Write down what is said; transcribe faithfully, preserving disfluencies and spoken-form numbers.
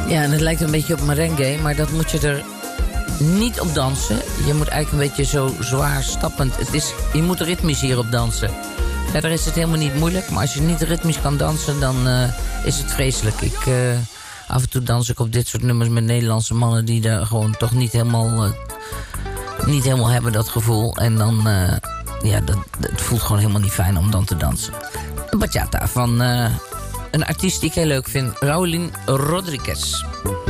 Ja, en het lijkt een beetje op merengue, maar dat moet je er niet op dansen. Je moet eigenlijk een beetje zo zwaar stappend. Het is, je moet ritmisch hierop dansen. Verder is het helemaal niet moeilijk, maar als je niet ritmisch kan dansen, dan uh, is het vreselijk. Ik, uh, af en toe dans ik op dit soort nummers met Nederlandse mannen die daar gewoon toch niet helemaal, uh, niet helemaal hebben, dat gevoel. En dan, uh, ja, dat, het voelt gewoon helemaal niet fijn om dan te dansen. Bachata van uh, een artiest die ik heel leuk vind, Raulín Rodríguez.